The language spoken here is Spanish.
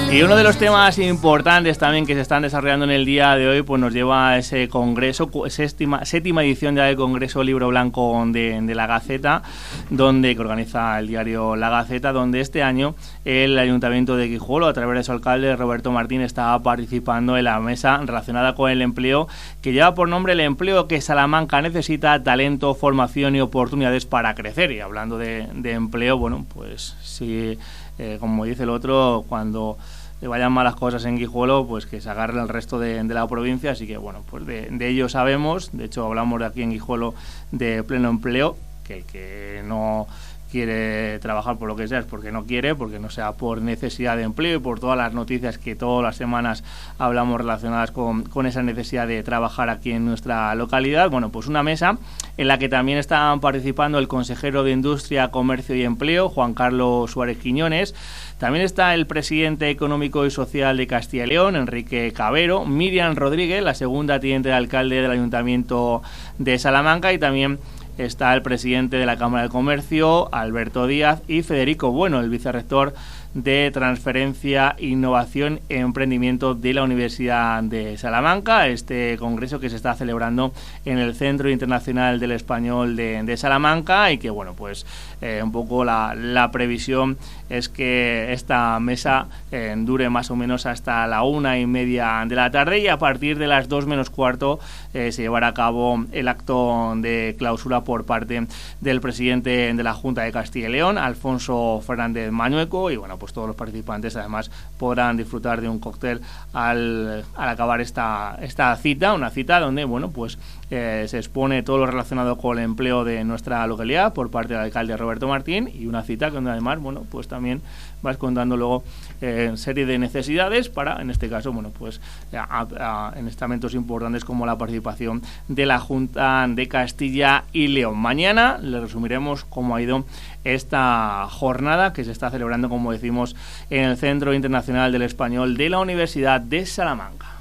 Y uno de los temas importantes también que se están desarrollando en el día de hoy, pues nos lleva a ese congreso, séptima edición ya del Congreso Libro Blanco de La Gaceta, que organiza el diario La Gaceta, donde este año el Ayuntamiento de Guijuelo, a través de su alcalde Roberto Martín, estaba participando en la mesa relacionada con el empleo, que lleva por nombre El empleo que Salamanca necesita: talento, formación y oportunidades para crecer. Y hablando de empleo, bueno, pues sí, como dice el otro, cuando vayan malas cosas en Guijuelo, pues que se agarre el resto de la provincia. Así que bueno, pues de ello sabemos. De hecho, hablamos de aquí en Guijuelo de pleno empleo, que el que no quiere trabajar por lo que sea es porque no quiere, porque no sea por necesidad de empleo, y por todas las noticias que todas las semanas hablamos relacionadas con esa necesidad de trabajar aquí en nuestra localidad. Bueno, pues una mesa en la que también están participando el consejero de Industria, Comercio y Empleo, Juan Carlos Suárez Quiñones. También está el presidente económico y social de Castilla y León, Enrique Cabero, Miriam Rodríguez, la segunda teniente de alcalde del Ayuntamiento de Salamanca, y también está el presidente de la Cámara de Comercio, Alberto Díaz, y Federico Bueno, el vicerrector de Transferencia, Innovación e Emprendimiento de la Universidad de Salamanca. Este congreso que se está celebrando en el Centro Internacional del Español de Salamanca, y que bueno, pues un poco la previsión es que esta mesa dure más o menos hasta la 1:30 de la tarde, y a partir de las 2 menos cuarto se llevará a cabo el acto de clausura por parte del presidente de la Junta de Castilla y León, Alfonso Fernández Mañueco. Y bueno, pues todos los participantes además podrán disfrutar de un cóctel al acabar esta cita, una cita donde bueno, pues se expone todo lo relacionado con el empleo de nuestra localidad por parte del alcalde Roberto Martín, y una cita donde además bueno, pues también vas contando luego serie de necesidades para, en este caso, bueno, pues en estamentos importantes como la participación de la Junta de Castilla y León. Mañana le resumiremos cómo ha ido esta jornada que se está celebrando, como decimos, en el Centro Internacional del Español de la Universidad de Salamanca.